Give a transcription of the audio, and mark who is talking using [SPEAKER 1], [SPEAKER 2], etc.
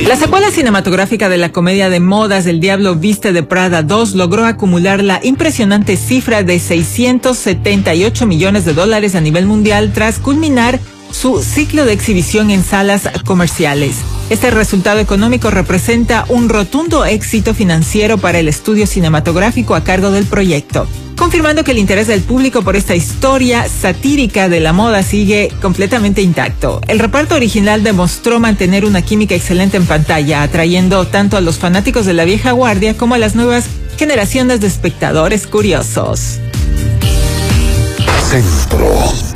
[SPEAKER 1] La secuela cinematográfica de la comedia de modas El Diablo Viste de Prada 2 logró acumular la impresionante cifra de $678 millones a nivel mundial tras culminar su ciclo de exhibición en salas comerciales. Este resultado económico representa un rotundo éxito financiero para el estudio cinematográfico a cargo del proyecto, confirmando que el interés del público por esta historia satírica de la moda sigue completamente intacto. El reparto original demostró mantener una química excelente en pantalla, atrayendo tanto a los fanáticos de la vieja guardia como a las nuevas generaciones de espectadores curiosos.
[SPEAKER 2] Centro.